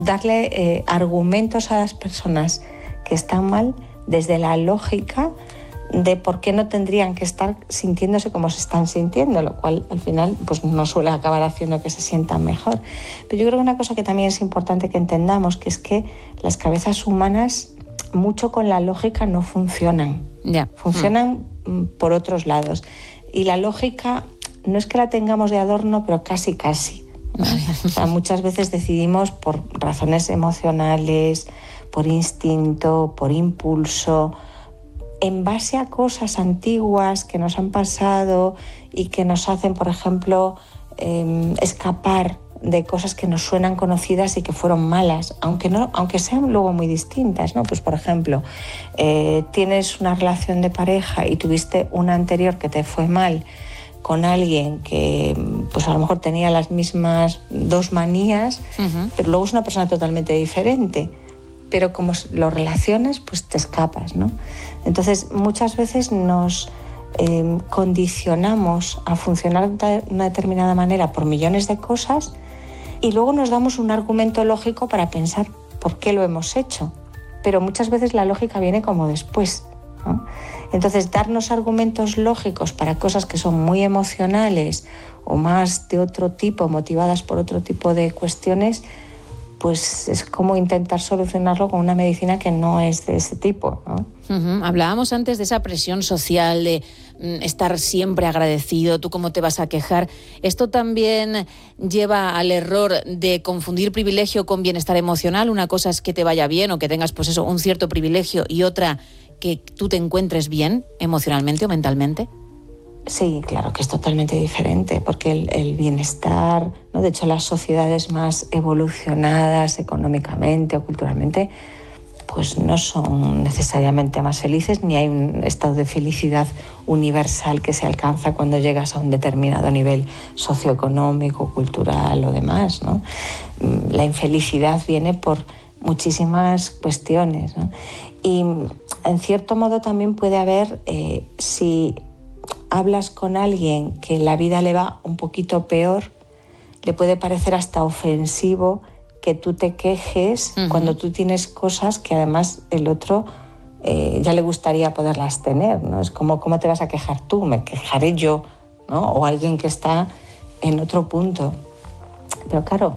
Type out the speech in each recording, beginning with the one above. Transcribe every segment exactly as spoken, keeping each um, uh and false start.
darle eh, argumentos a las personas que están mal desde la lógica de por qué no tendrían que estar sintiéndose como se están sintiendo, lo cual al final pues no suele acabar haciendo que se sientan mejor. Pero yo creo que una cosa que también es importante que entendamos, que es que las cabezas humanas mucho con la lógica no funcionan, yeah. funcionan mm. por otros lados. Y la lógica no es que la tengamos de adorno, pero casi casi. ¿no? O sea, muchas veces decidimos por razones emocionales, por instinto, por impulso, en base a cosas antiguas que nos han pasado y que nos hacen, por ejemplo, eh, escapar de cosas que nos suenan conocidas y que fueron malas, aunque no, aunque sean luego muy distintas, ¿no? Pues, por ejemplo, eh, tienes una relación de pareja y tuviste una anterior que te fue mal con alguien que, pues a lo mejor tenía las mismas dos manías, uh-huh. pero luego es una persona totalmente diferente. Pero como lo relacionas, pues te escapas, ¿no? Entonces, muchas veces nos eh, condicionamos a funcionar de una determinada manera por millones de cosas y luego nos damos un argumento lógico para pensar por qué lo hemos hecho. Pero muchas veces la lógica viene como después, ¿no? Entonces, darnos argumentos lógicos para cosas que son muy emocionales o más de otro tipo, motivadas por otro tipo de cuestiones, pues es como intentar solucionarlo con una medicina que no es de ese tipo, ¿no? Uh-huh. Hablábamos antes de esa presión social, de mm, estar siempre agradecido, tú cómo te vas a quejar. ¿Esto también lleva al error de confundir privilegio con bienestar emocional? Una cosa es que te vaya bien o que tengas, pues eso, un cierto privilegio, y otra que tú te encuentres bien emocionalmente o mentalmente. Sí, claro que es totalmente diferente, porque el, el bienestar, ¿no? De hecho, las sociedades más evolucionadas económicamente o culturalmente, pues no son necesariamente más felices, ni hay un estado de felicidad universal que se alcanza cuando llegas a un determinado nivel socioeconómico, cultural o demás, ¿no? La infelicidad viene por muchísimas cuestiones, ¿no? Y en cierto modo también puede haber, eh, si hablas con alguien que la vida le va un poquito peor, le puede parecer hasta ofensivo que tú te quejes uh-huh. cuando tú tienes cosas que además el otro eh, ya le gustaría poderlas tener, ¿no? Es como, ¿cómo te vas a quejar tú? Me quejaré yo, ¿no? O alguien que está en otro punto. Pero claro,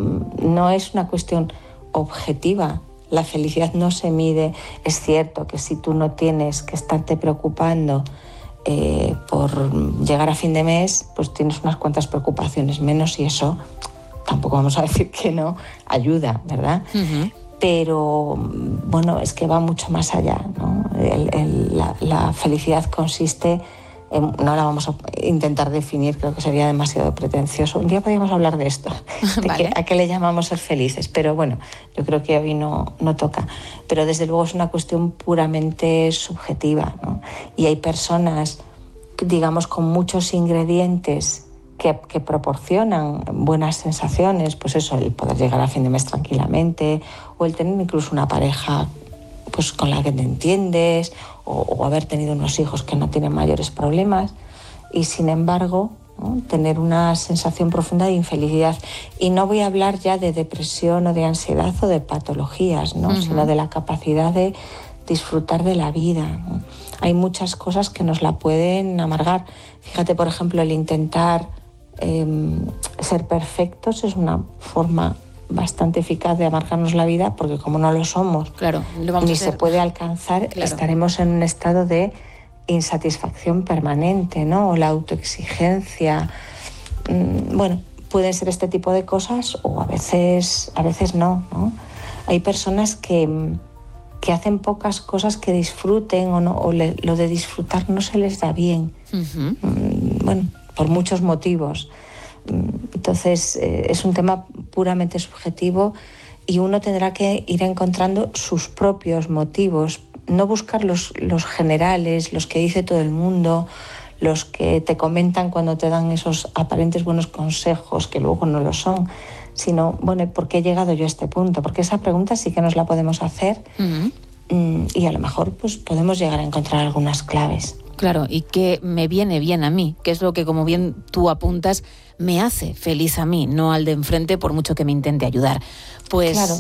no es una cuestión objetiva. La felicidad no se mide. Es cierto que si tú no tienes que estarte preocupando Eh, por llegar a fin de mes, pues tienes unas cuantas preocupaciones menos, y eso tampoco vamos a decir que no ayuda, ¿verdad? Uh-huh. Pero bueno, es que va mucho más allá, ¿no? El, el, la, la felicidad consiste en, no la vamos a intentar definir, creo que sería demasiado pretencioso. Un día podríamos hablar de esto, de vale. que, a qué le llamamos ser felices, pero bueno, yo creo que hoy no, no toca. Pero desde luego es una cuestión puramente subjetiva, ¿no? Y hay personas, digamos, con muchos ingredientes que, que proporcionan buenas sensaciones, pues eso, el poder llegar a fin de mes tranquilamente, o el tener incluso una pareja pues con la que te entiendes, o, o haber tenido unos hijos que no tienen mayores problemas, y sin embargo, ¿no? Tener una sensación profunda de infelicidad. Y no voy a hablar ya de depresión o de ansiedad o de patologías, ¿no? Uh-huh. Sino de la capacidad de disfrutar de la vida, ¿no? Hay muchas cosas que nos la pueden amargar. Fíjate, por ejemplo, el intentar eh, ser perfectos es una forma bastante eficaz de amargarnos la vida, porque como no lo somos, claro, lo vamos ni a hacer. se puede alcanzar, claro. Estaremos en un estado de insatisfacción permanente, ¿no? O la autoexigencia. Bueno, pueden ser este tipo de cosas, o a veces, a veces no, ¿no? Hay personas que, que hacen pocas cosas que disfruten, o, no, o le, lo de disfrutar no se les da bien. Uh-huh. Bueno, por muchos motivos. Entonces, eh, es un tema puramente subjetivo, y uno tendrá que ir encontrando sus propios motivos, no buscar los, los generales, los que dice todo el mundo, los que te comentan cuando te dan esos aparentes buenos consejos que luego no lo son, sino, bueno, ¿por qué he llegado yo a este punto? Porque esa pregunta sí que nos la podemos hacer, uh-huh. y a lo mejor pues podemos llegar a encontrar algunas claves. Claro, y que me viene bien a mí, que es lo que, como bien tú apuntas, me hace feliz a mí, no al de enfrente, por mucho que me intente ayudar. Pues claro.